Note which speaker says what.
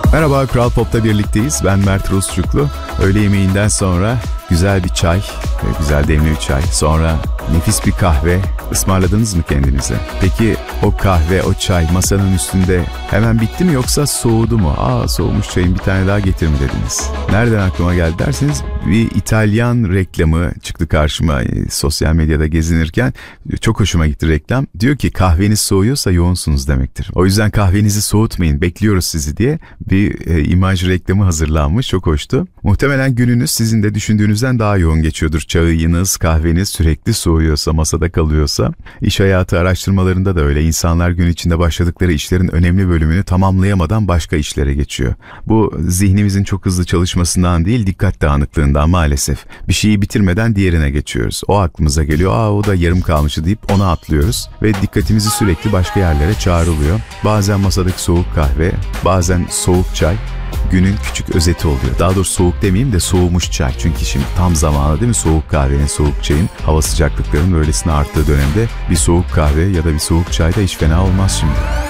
Speaker 1: Merhaba, Kral Pop'ta birlikteyiz. Ben Mert Rusçuklu. Öğle yemeğinden sonra güzel bir çay, güzel demli bir çay. Sonra nefis bir kahve ısmarladınız mı kendinize? Peki o kahve, o çay masanın üstünde hemen bitti mi yoksa soğudu mu? Soğumuş çayın bir tane daha getir mi dediniz? Nereden aklıma geldi derseniz bir İtalyan reklamı çıktı karşıma sosyal medyada gezinirken. Çok hoşuma gitti reklam. Diyor ki kahveniz soğuyorsa yoğunsunuz demektir. O yüzden kahvenizi soğutmayın, bekliyoruz sizi diye bir imaj reklamı hazırlanmış. Çok hoştu. Muhtemelen gününüz sizin de düşündüğünüzden daha yoğun geçiyordur. Çayınız, kahveniz sürekli soğuyorsa, masada kalıyorsa. İş hayatı araştırmalarında da öyle. İnsanlar gün içinde başladıkları işlerin önemli bölümünü tamamlayamadan başka işlere geçiyor. Bu zihnimizin çok hızlı çalışmasından değil, dikkat dağınıklığından maalesef. Bir şeyi bitirmeden diğerine geçiyoruz. O aklımıza geliyor, o da yarım kalmıştı deyip ona atlıyoruz. Ve dikkatimizi sürekli başka yerlere çağrılıyor. Bazen masadaki soğuk kahve, bazen soğuk çay günün küçük özeti oluyor. Daha doğrusu soğuk demeyeyim de soğumuş çay. Çünkü şimdi tam zamanı değil mi? Soğuk kahvenin, soğuk çayın, hava sıcaklıklarının böylesine arttığı dönemde bir soğuk kahve ya da bir soğuk çay da hiç fena olmaz şimdi.